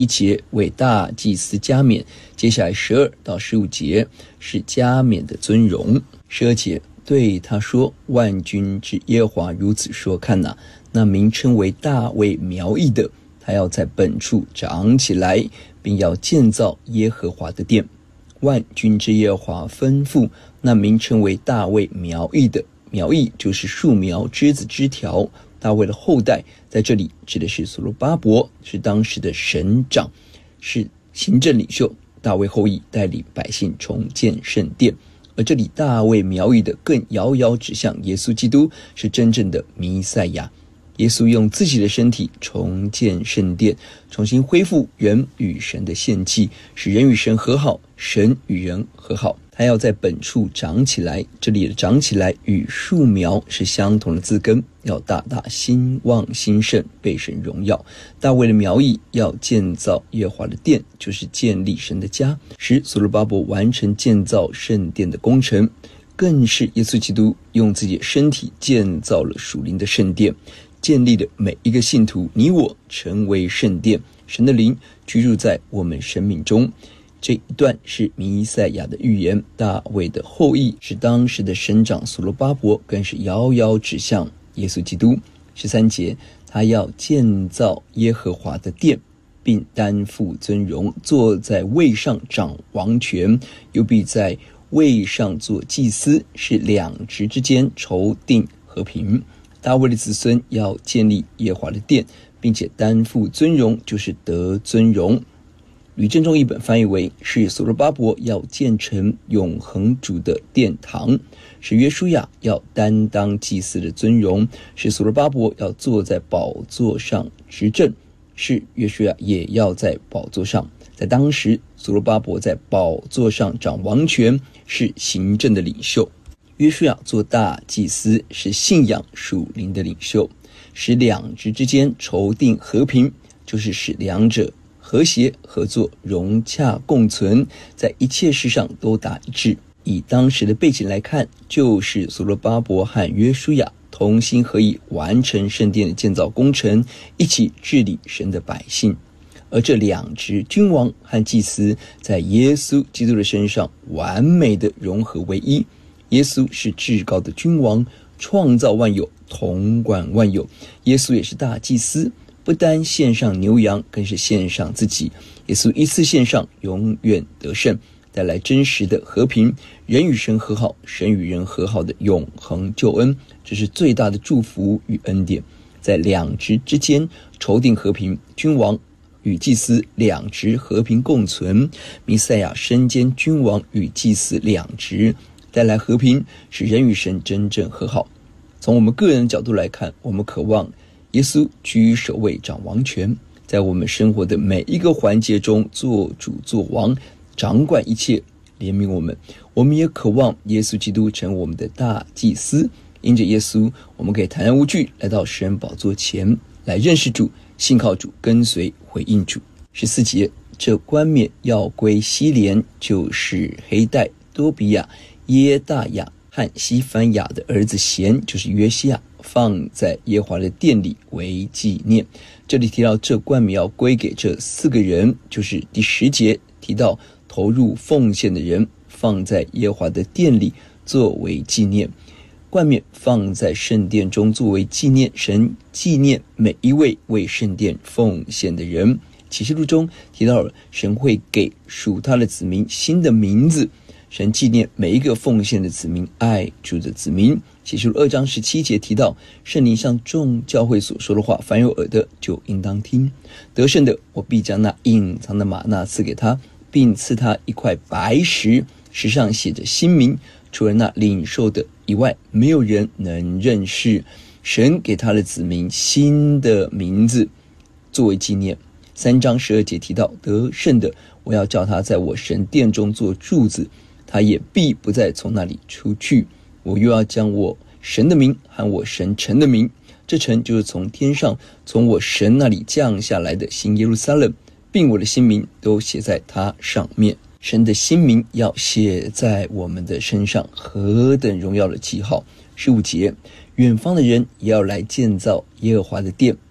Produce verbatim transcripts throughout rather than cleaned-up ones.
一节为大祭司加冕，接下来十二到十五节是加冕的尊荣。十二节对他说，万军之耶和华如此说，看哪，那名称为大卫苗裔的，他要在本处长起来，并要建造耶和华的殿。万军之耶和华吩咐那名称为大卫苗裔的，苗裔就是树苗、枝子、枝条，大卫的后代，在这里指的是所罗巴伯，是当时的省长，是行政领袖。大卫后裔带领百姓重建圣殿，而这里大卫苗裔的更遥遥指向耶稣基督，是真正的弥赛亚。耶稣用自己的身体重建圣殿，重新恢复人与神的献祭，使人与神和好，神与人和好。他要在本处长起来，这里的长起来与树苗是相同的字根，要大大兴旺兴盛，被神荣耀。大卫的苗裔要建造耶和华的殿，就是建立神的家，使所罗巴伯完成建造圣殿的工程，更是耶稣基督用自己的身体建造了属灵的圣殿，建立了每一个信徒，你我成为圣殿，神的灵居住在我们生命中。这一段是弥赛亚的预言，大卫的后裔是当时的省长所罗巴伯，更是遥遥指向耶稣基督。十三节，他要建造耶和华的殿，并担负尊荣，坐在位上掌王权，又必在位上做祭司，是两职之间筹定和平。大卫的子孙要建立耶和华的殿，并且担负尊荣，就是得尊荣。吕正中译本翻译为，是所罗巴伯要建成永恒主的殿堂，是约书亚要担当祭司的尊荣，是所罗巴伯要坐在宝座上执政，是约书亚也要在宝座上。在当时，所罗巴伯在宝座上掌王权，是行政的领袖；约书亚做大祭司，是信仰属灵的领袖。使两职之间筹定和平，就是使两者和谐合作，融洽共存，在一切事上都达一致。以当时的背景来看，就是所罗巴伯和约书亚同心合意完成圣殿的建造工程，一起治理神的百姓。而这两职君王和祭司在耶稣基督的身上完美的融合为一。耶稣是至高的君王，创造万有，统管万有。耶稣也是大祭司，不单献上牛羊，更是献上自己。耶稣一次献上，永远得胜，带来真实的和平，人与神和好，神与人和好的永恒救恩，这是最大的祝福与恩典。在两职之间筹定和平，君王与祭司两职和平共存，弥赛亚身兼君王与祭司两职，带来和平，使人与神真正和好。从我们个人的角度来看，我们渴望耶稣居首位掌王权，在我们生活的每一个环节中做主做王，掌管一切，怜悯我们。我们也渴望耶稣基督成我们的大祭司，因着耶稣，我们可以坦然无惧来到施恩宝座前，来认识主，信靠主，跟随回应主。十四节，这冠冕要归西连，就是黑带、多比亚、耶大雅和西番雅的儿子贤，就是约西亚，放在耶和华的殿里为纪念。这里提到这冠冕要归给这四个人，就是第十节提到投入奉献的人，放在耶和华的殿里作为纪念。冠冕放在圣殿中作为纪念，神纪念每一位为圣殿奉献的人。启示录中提到了神会给属他的子民新的名字，神纪念每一个奉献的子民，爱主的子民。启示录二章十七节提到，圣灵向众教会所说的话，凡有耳的就应当听。得胜的，我必将那隐藏的玛纳赐给他，并赐他一块白石，石上写着新名，除了那领受的以外，没有人能认识。神给他的子民新的名字作为纪念。三章十二节提到，得胜的，我要叫他在我神殿中做柱子，他也必不再从那里出去。我又要将我神的名和我神城的名，这城就是从天上从我神那里降下来的新耶路撒冷，并我的新名都写在它上面。神的新名要写在我们的身上，何等荣耀的记号。十五节，远方的人也要来建造耶和华的殿，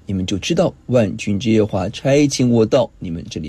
你们就知道万军之耶和华差遣我到你们这里